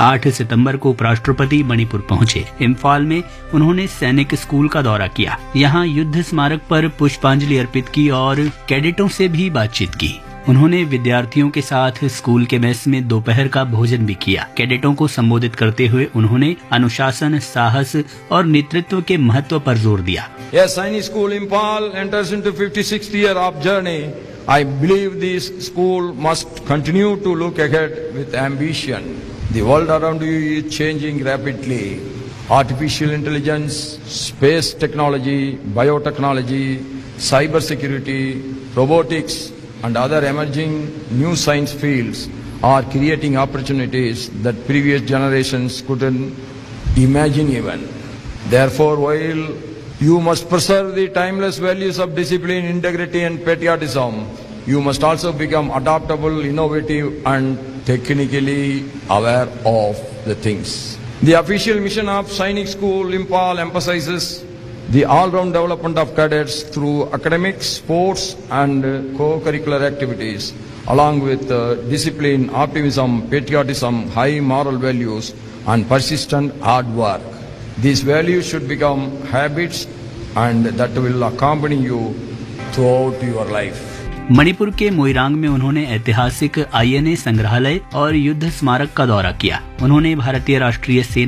8 सितंबर को उपराष्ट्रपति मणिपुर पहुंचे। इम्फाल में उन्होंने सैनिक स्कूल का दौरा किया। यहाँ युद्ध स्मारक पर पुष्पांजलि अर्पित की और कैडेटों से भी बातचीत की। उन्होंने विद्यार्थियों के साथ स्कूल के मेस में दोपहर का भोजन भी किया। कैडेटों को संबोधित करते हुए उन्होंने अनुशासन, साहस और नेतृत्व के महत्व पर जोर दिया। Yes, Sainik School Impal enters into 56th year of journey. I believe this school must continue to look ahead with ambition. The world around you is changing rapidly. Artificial intelligence, space technology, biotechnology, cybersecurity, robotics, and other emerging new science fields are creating opportunities that previous generations couldn't imagine even. Therefore, while you must preserve the timeless values of discipline, integrity, and patriotism, you must also become adaptable, innovative, and technically aware of the things. The official mission of Sainik School Impal emphasizes the all-round development of cadets through academics, sports, and co-curricular activities, along with discipline, optimism, patriotism, high moral values, and persistent hard work. These values should become habits and that will accompany you throughout your life. Manipur के मोइरांग में उन्होंने ऐतिहासिक INA संग्रहालय और युद्ध स्मारक का दौरा किया। उन्होंने भारतीय राष्ट्रीय सेना